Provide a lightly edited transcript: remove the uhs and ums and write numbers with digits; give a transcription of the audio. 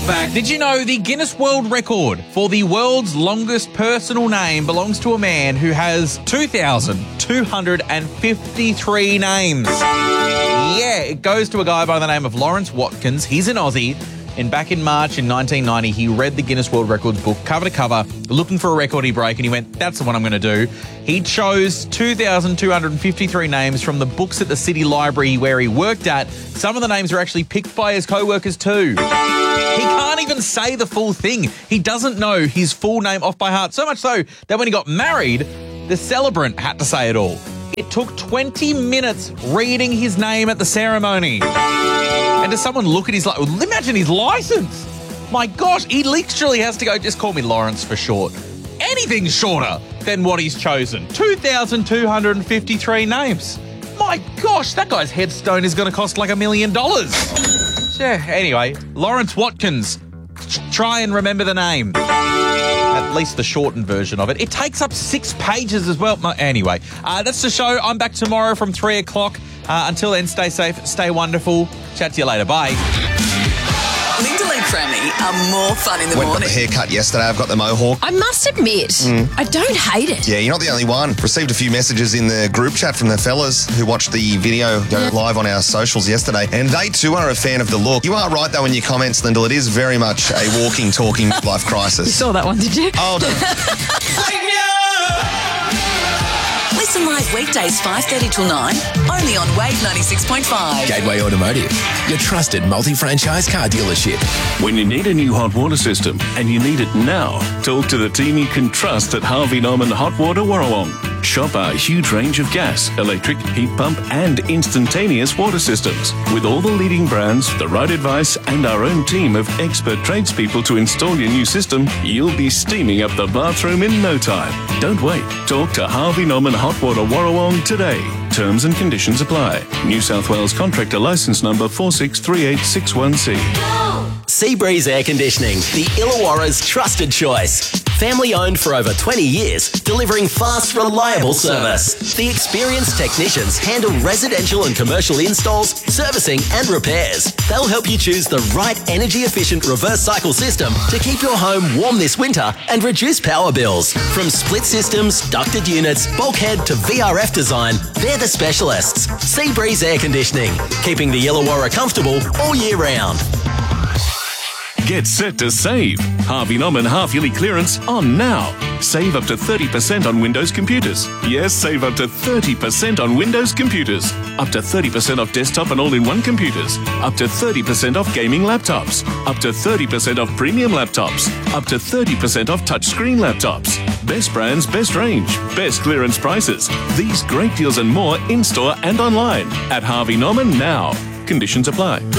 back. Did you know the Guinness World Record for the world's longest personal name belongs to a man who has 2,253 names? Yeah, it goes to a guy by the name of Lawrence Watkins. He's an Aussie. And back in March in 1990, he read the Guinness World Records book cover to cover, looking for a record he'd break, and he went, that's the one I'm going to do. He chose 2,253 names from the books at the City Library where he worked at. Some of the names are actually picked by his co-workers too. He can't even say the full thing. He doesn't know his full name off by heart, so much so that when he got married, the celebrant had to say it all. It took 20 minutes reading his name at the ceremony. And does someone look at his license? Imagine his license. My gosh, he literally has to go, just call me Lawrence for short. Anything shorter than what he's chosen. 2,253 names. My gosh, that guy's headstone is going to cost like $1 million. Yeah, anyway, Lawrence Watkins. Try and remember the name. At least the shortened version of it. It takes up 6 pages as well. Anyway, that's the show. I'm back tomorrow from 3 o'clock. Until then, stay safe, stay wonderful. Chat to you later. Bye. Linda and Frammy are more fun in the Went got morning. the haircut yesterday. I've got the mohawk. I must admit, I don't hate it. Yeah, you're not the only one. Received a few messages in the group chat from the fellas who watched the video go live on our socials yesterday, and they too are a fan of the look. You are right, though, in your comments, Lyndall. It is very much a walking, talking life crisis. Saw that one, did you? Oh, no. Listen live weekdays 5:30 till 9, only on Wave 96.5. Gateway Automotive, your trusted multi-franchise car dealership. When you need a new hot water system and you need it now, talk to the team you can trust at Harvey Norman Hot Water Warrawong. Shop our huge range of gas, electric, heat pump and instantaneous water systems. With all the leading brands, the right advice and our own team of expert tradespeople to install your new system, you'll be steaming up the bathroom in no time. Don't wait. Talk to Harvey Norman Hot Water Warrawong today. Terms and conditions apply. New South Wales Contractor Licence Number 463861C. Seabreeze Air Conditioning, the Illawarra's trusted choice. Family owned for over 20 years, delivering fast, reliable service. The experienced technicians handle residential and commercial installs, servicing and repairs. They'll help you choose the right energy-efficient reverse cycle system to keep your home warm this winter and reduce power bills. From split systems, ducted units, bulkhead to VRF design, they're the specialists. Seabreeze Air Conditioning, keeping the Illawarra comfortable all year round. Get set to save. Harvey Norman half-yearly clearance on now. Save up to 30% on Windows computers. Yes, save up to 30% on Windows computers. Up to 30% off desktop and all-in-one computers. Up to 30% off gaming laptops. Up to 30% off premium laptops. Up to 30% off touchscreen laptops. Best brands, best range, best clearance prices. These great deals and more in-store and online at Harvey Norman now. Conditions apply.